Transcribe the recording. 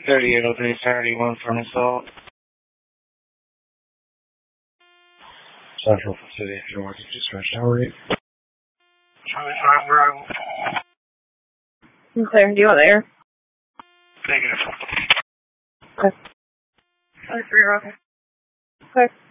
3803 Saturday 1 for an assault. Central City, North Dispatch Tower 8. Charlie 5 arrival. Claire, do you want air? Negative. Okay. 3 okay. Okay.